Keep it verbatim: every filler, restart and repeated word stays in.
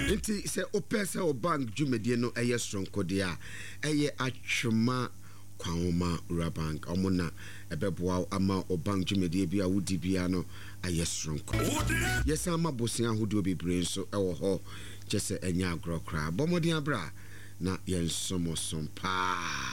Inti se opesa o bank dwumedie no eye stronko de a eye atwema kwawoma urabank omuna ebeboa ama o bank dwumedie bia wudi bia no aye stronko. Yesa ama bosia hodo bebre nso ewo ho chese enya agrokra bomodi abra na yensomo sompa.